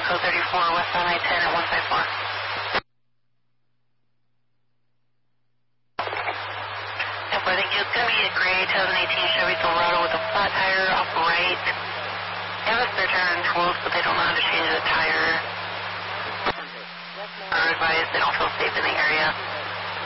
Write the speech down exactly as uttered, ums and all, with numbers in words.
code thirty-four, westbound I ten at one five four. Yep, I think it's going to be a gray twenty eighteen Chevy Silverado with a flat tire off the right. They have a spare tire on tools, but they don't know how to change the tire. Are advised they don't feel safe in the area.